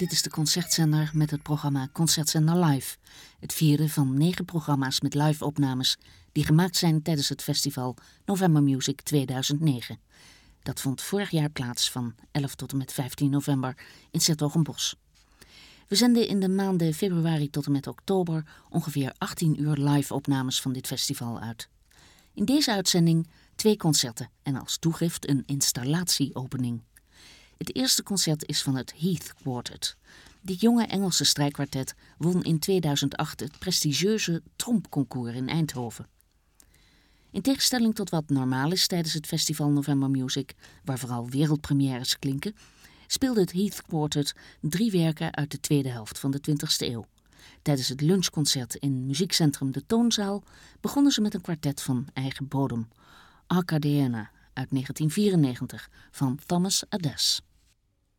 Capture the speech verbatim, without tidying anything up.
Dit is de Concertzender met het programma Concertzender Live. Het vierde van negen programma's met live-opnames die gemaakt zijn tijdens het festival November Music tweeduizend negen. Dat vond vorig jaar plaats van elf tot en met vijftien november in 's-Hertogenbosch. We zenden in de maanden februari tot en met oktober ongeveer achttien uur live-opnames van dit festival uit. In deze uitzending twee concerten en als toegift een installatieopening. Het eerste concert is van het Heath Quartet. Dit jonge Engelse strijkkwartet won in tweeduizend acht het prestigieuze Trompconcours in Eindhoven. In tegenstelling tot wat normaal is tijdens het festival November Music, waar vooral wereldpremières klinken, speelde het Heath Quartet drie werken uit de tweede helft van de twintigste eeuw. Tijdens het lunchconcert in muziekcentrum De Toonzaal begonnen ze met een kwartet van eigen bodem, Arcadeana uit negentien vierennegentig van Thomas Adès.